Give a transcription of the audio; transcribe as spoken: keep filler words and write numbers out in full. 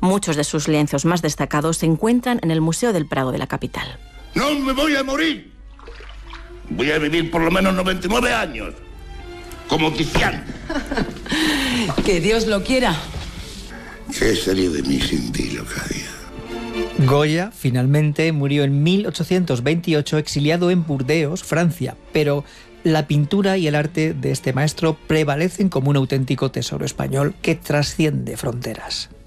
Muchos de sus lienzos más destacados se encuentran en el Museo del Prado de la capital. ¡No me voy a morir! Voy a vivir por lo menos noventa y nueve años. Como Tiziano. Que Dios lo quiera. ¿Qué sería de mí sin ti, Leocadia? Goya finalmente murió en mil ochocientos veintiocho exiliado en Burdeos, Francia, pero la pintura y el arte de este maestro prevalecen como un auténtico tesoro español que trasciende fronteras.